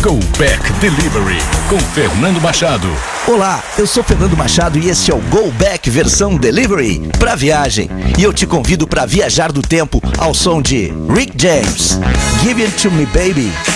Go Back Delivery com Fernando Machado. Olá, eu sou Fernando Machado e este é o Go Back versão Delivery para viagem. E eu te convido para viajar do tempo ao som de Rick James. Give It To Me Baby.